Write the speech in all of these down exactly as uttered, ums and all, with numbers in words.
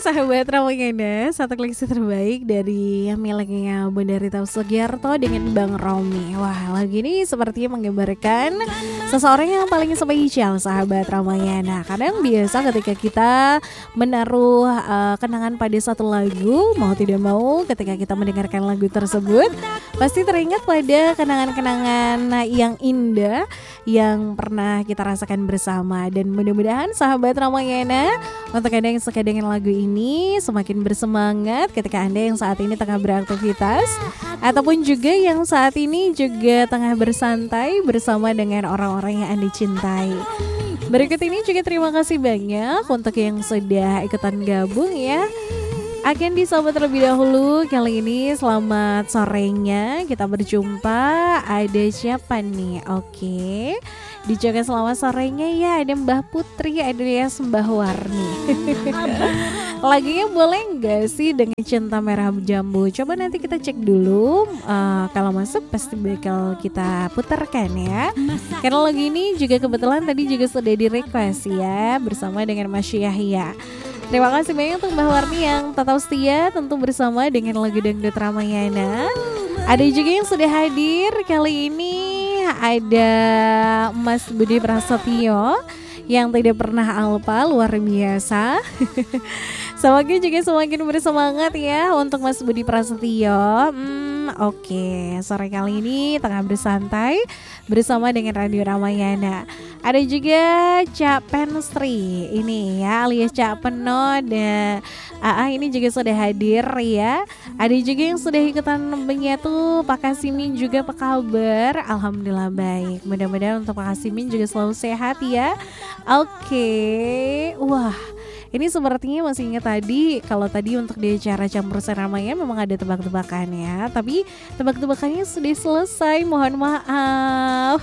sahabat Ramayana, satu koleksi terbaik dari miliknya Bunda Rita Sugiarto dengan Bang Romi. Wah, lagu ini sepertinya menggambarkan seseorang yang paling spesial sahabat Ramayana. Kadang biasa ketika kita menaruh uh, kenangan pada satu lagu, mau tidak mau ketika kita mendengarkan lagu tersebut pasti teringat pada kenangan-kenangan yang indah yang pernah kita rasakan bersama. Dan mudah-mudahan sahabat Ramayana, untuk Anda yang suka dengan lagu ini semakin bersemangat ketika Anda yang saat ini tengah beraktivitas ataupun juga yang saat ini juga tengah bersantai bersama dengan orang-orang yang Anda cintai. Berikut ini juga terima kasih banyak untuk yang sudah ikutan gabung ya. Akan disambut terlebih dahulu kali ini. Selamat sorenya, kita berjumpa. Ada siapa nih? Oke, dijaga selamat sorenya ya. Ada Mbah Putri, ada ya Mbah Warni. Lagunya boleh nggak sih dengan Cinta Merah Jambu? Coba nanti kita cek dulu. uh, Kalau masuk pasti bakal kita putarkan ya. Karena lagu ini juga kebetulan tadi juga sudah di request ya, bersama dengan Mas Yahya. Terima kasih banyak untuk Mbah Warni yang tetap setia tentu bersama dengan lagu dangdut Ramayana. Ada juga yang sudah hadir kali ini, ada Mas Budi Prasetyo yang tidak pernah alpa, luar biasa. Semakin juga semakin bersemangat ya untuk Mas Budi Prasetyo. Hmm, Oke, okay. Sore kali ini tengah bersantai bersama dengan Radio Ramayana. Ada juga Cak Pensri ini ya, alias Cak Penod. Aa ini juga sudah hadir ya. Ada juga yang sudah ikutan menyatu. Pak Kasimin juga apa kabar? Alhamdulillah baik. Mudah-mudahan untuk Pak Kasimin juga selalu sehat ya. Oke, okay. Wah, ini sepertinya masih ingat tadi, kalau tadi untuk di acara Campur Seramanya memang ada tebak-tebakan ya, tapi tebak-tebakannya sudah selesai, mohon maaf.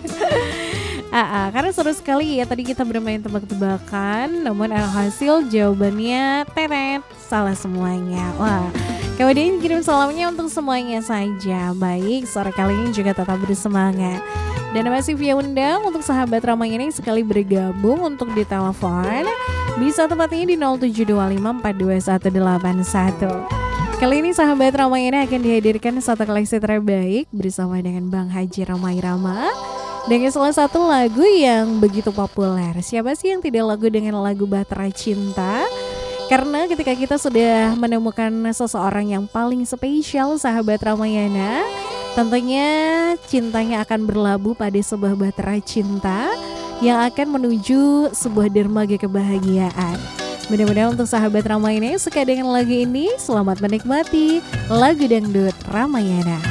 Aa, karena seru sekali ya tadi kita bermain tebak-tebakan, namun alhasil jawabannya teret, salah semuanya. Wah, kemudian kirim salamnya untuk semuanya saja. Baik, sore kali ini juga tetap bersemangat. Dan masih via undang untuk sahabat Ramayana yang sekali bergabung untuk di telepon, bisa tepatnya di nol tujuh dua lima empat dua satu delapan satu. Kali ini sahabat Ramayana akan dihadirkan satu koleksi terbaik bersama dengan Bang Haji Ramai Rama dengan salah satu lagu yang begitu populer. Siapa sih yang tidak lagu dengan lagu Bahtera Cinta? Karena ketika kita sudah menemukan seseorang yang paling spesial sahabat Ramayana, tentunya cintanya akan berlabuh pada sebuah bahtera cinta yang akan menuju sebuah dermaga kebahagiaan. Mudah-mudahan untuk sahabat Ramayana yang suka dengan lagu ini, selamat menikmati lagu dangdut Ramayana.